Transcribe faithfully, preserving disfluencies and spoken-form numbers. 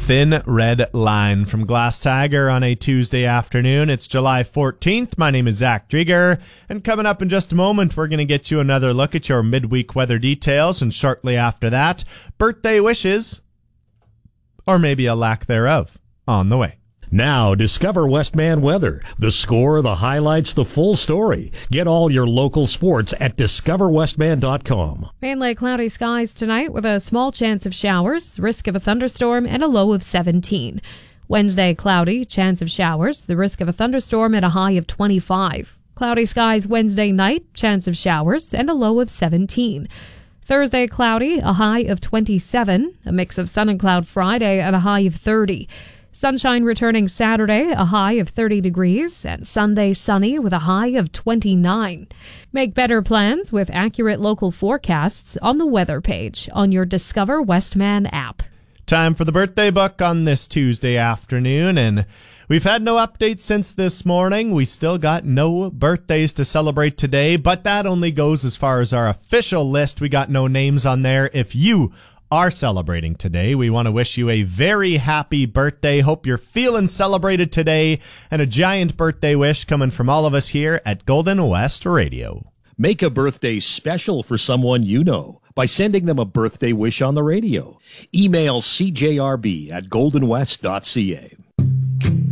Thin Red Line from Glass Tiger on a Tuesday afternoon. It's July fourteenth. My name is Zach Drieger, and coming up in just a moment, we're going to get you another look at your midweek weather details, and shortly after that, birthday wishes, or maybe a lack thereof, on the way. Now, discover Westman Weather. The score, the highlights, the full story. Get all your local sports at discover westman dot com. Mainly cloudy skies tonight with a small chance of showers, risk of a thunderstorm, and a low of seventeen. Wednesday, cloudy, chance of showers, the risk of a thunderstorm at a high of twenty-five. Cloudy skies Wednesday night, chance of showers, and a low of seventeen. Thursday, cloudy, a high of twenty-seven. A mix of sun and cloud Friday at a high of thirty. Sunshine returning Saturday, a high of thirty degrees, and Sunday sunny with a high of twenty-nine. Make better plans with accurate local forecasts on the weather page on your Discover Westman app. Time for the birthday book on this Tuesday afternoon, and we've had no updates since this morning. We still got no birthdays to celebrate today, but that only goes as far as our official list. We got no names on there. If you are celebrating today, we want to wish you a very happy birthday. Hope you're feeling celebrated today, and a giant birthday wish coming from all of us here at Golden West Radio. Make a birthday special for someone you know by sending them a birthday wish on the radio. Email c j r b at golden west dot c a.